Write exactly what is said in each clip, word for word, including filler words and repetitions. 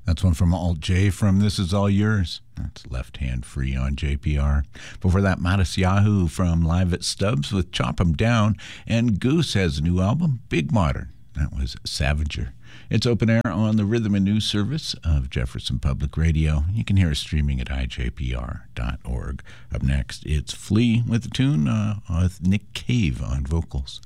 That's one from Alt J from This Is All Yours. That's Left Hand Free on J P R. Before that, Matisyahu from Live at Stubbs with Chop 'em Down. And Goose has a new album, Big Modern. That was Savager. It's open air on the Rhythm and News service of Jefferson Public Radio. You can hear us streaming at I J P R dot org. Up next, it's Flea with a tune uh, with Nick Cave on vocals.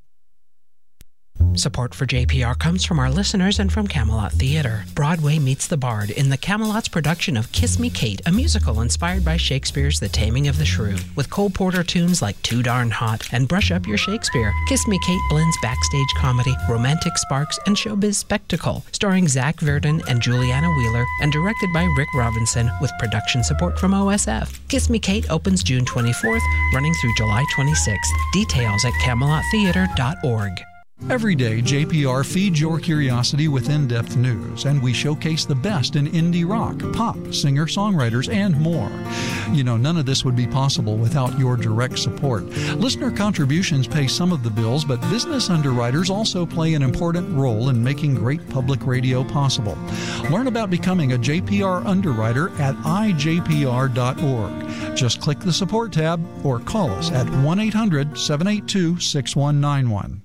Support for J P R comes from our listeners and from Camelot Theatre. Broadway meets the Bard in the Camelot's production of Kiss Me Kate, a musical inspired by Shakespeare's The Taming of the Shrew. With Cole Porter tunes like Too Darn Hot and Brush Up Your Shakespeare, Kiss Me Kate blends backstage comedy, romantic sparks, and showbiz spectacle. Starring Zach Verdon and Juliana Wheeler and directed by Rick Robinson with production support from O S F. Kiss Me Kate opens June twenty-fourth, running through July twenty-sixth. Details at camelot theatre dot org. Every day, J P R feeds your curiosity with in-depth news, and we showcase the best in indie rock, pop, singer-songwriters, and more. You know, none of this would be possible without your direct support. Listener contributions pay some of the bills, but business underwriters also play an important role in making great public radio possible. Learn about becoming a J P R underwriter at I J P R dot org. Just click the support tab or call us at one eight hundred, seven eight two, six one nine one.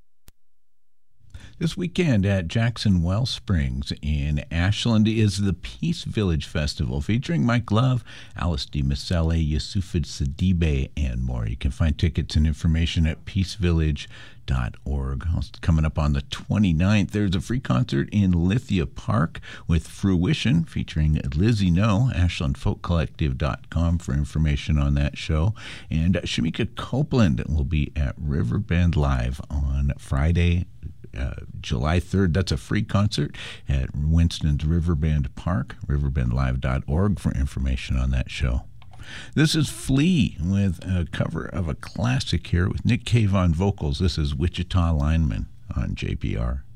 This weekend at Jackson Wellsprings in Ashland is the Peace Village Festival featuring Mike Love, Alice DiMicele, Yusufid Sidibe, and more. You can find tickets and information at peace village dot org. Coming up on the twenty-ninth, there's a free concert in Lithia Park with Fruition featuring Lizzie No, ashland folk collective dot com for information on that show. And Shamika Copeland will be at Riverbend Live on Friday, Uh, July third. That's a free concert at Winston's Riverbend Park, riverbend live dot org for information on that show. This is Flea with a cover of a classic here with Nick Cave on vocals. This is Wichita Lineman on J P R.